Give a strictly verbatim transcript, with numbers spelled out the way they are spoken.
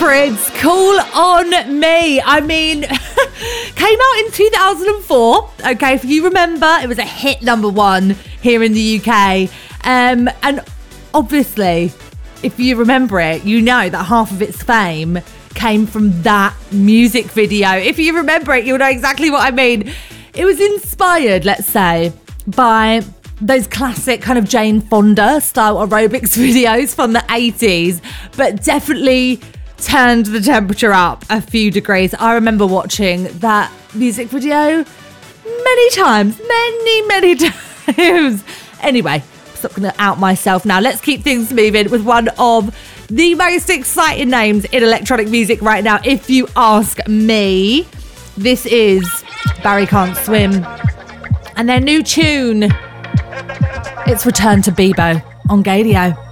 hundreds, Call On Me. I mean, came out in two thousand four. Okay, if you remember, it was a hit number one here in the U K. Um, and obviously, if you remember it, you know that half of its fame came from that music video. If you remember it, you'll know exactly what I mean. It was inspired, let's say, by those classic kind of Jane Fonda style aerobics videos from the eighties, but definitely turned the temperature up a few degrees. I remember watching that music video many times, many, many times. Anyway, stop going to out myself now. Let's keep things moving with one of the most exciting names in electronic music right now, if you ask me. This is Barry Can't Swim and their new tune. It's Return to Bebo on Gadio.